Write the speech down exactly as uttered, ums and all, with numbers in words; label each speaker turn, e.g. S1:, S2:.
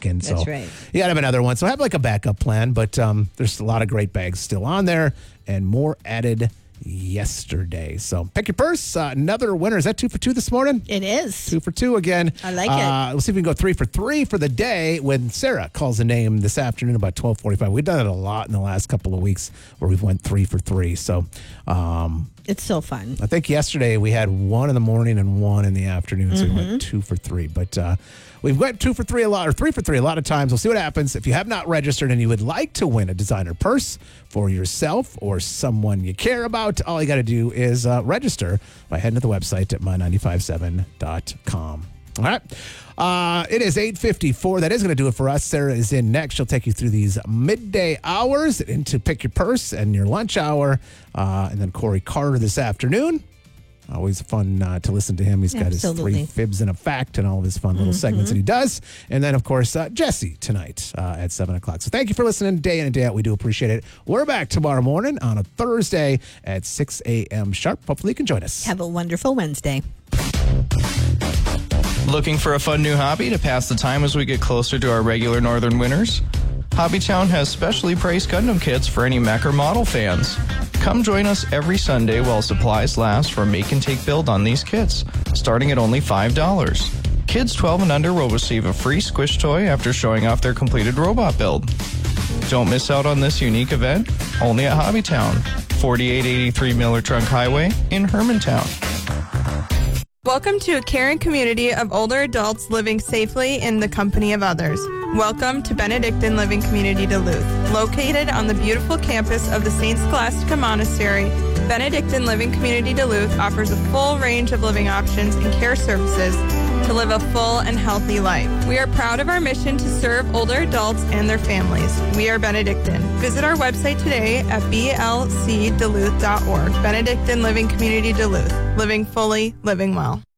S1: weekend. So
S2: That's right.
S1: you got to have another one. So have like a backup plan, but um, there's a lot of great bags still on there and more added yesterday. So pick your purse. Uh, another winner. Is that two for two this morning?
S2: It is.
S1: Two for two again.
S2: I like
S1: uh,
S2: it.
S1: We'll see if we can go three for three for the day when Sarah calls a name this afternoon about twelve forty-five. We've done it a lot in the last couple of weeks where we've went three for three. So um,
S2: It's so fun.
S1: I think yesterday we had one in the morning and one in the afternoon. So
S2: Mm-hmm.
S1: we went two for three. But uh, we've went two for three a lot, or three for three a lot of times. We'll see what happens. If you have not registered and you would like to win a designer purse for yourself or someone you care about, all you got to do is uh, register by heading to the website at my nine five seven dot com. All right. Uh, it is eight fifty-four. That is going to do it for us. Sarah is in next. She'll take you through these midday hours into Pick Your Purse and your lunch hour. Uh, and then Corey Carter this afternoon. Always fun uh, to listen to him. He's got
S2: Absolutely.
S1: his three fibs and a fact and all of his fun little segments that he does. And then, of course, uh, Jesse tonight uh, at seven o'clock. So thank you for listening day in and day out. We do appreciate it. We're back tomorrow morning on a Thursday at six a.m. sharp. Hopefully you can join us.
S2: Have a wonderful Wednesday.
S3: Looking for a fun new hobby to pass the time as we get closer to our regular Northern winters? Hobbytown has specially priced Gundam kits for any mech or model fans. Come join us every Sunday while supplies last for a make and take build on these kits, starting at only five dollars. Kids twelve and under will receive a free squish toy after showing off their completed robot build. Don't miss out on this unique event, only at Hobbytown, forty-eight eighty-three Miller Trunk Highway in Hermantown.
S4: Welcome to a caring community of older adults living safely in the company of others. Welcome to Benedictine Living Community Duluth. Located on the beautiful campus of the Saint Scholastica Monastery, Benedictine Living Community Duluth offers a full range of living options and care services to live a full and healthy life. We are proud of our mission to serve older adults and their families. We are Benedictine. Visit our website today at b l c duluth dot org. Benedictine Living Community Duluth. Living fully, living well.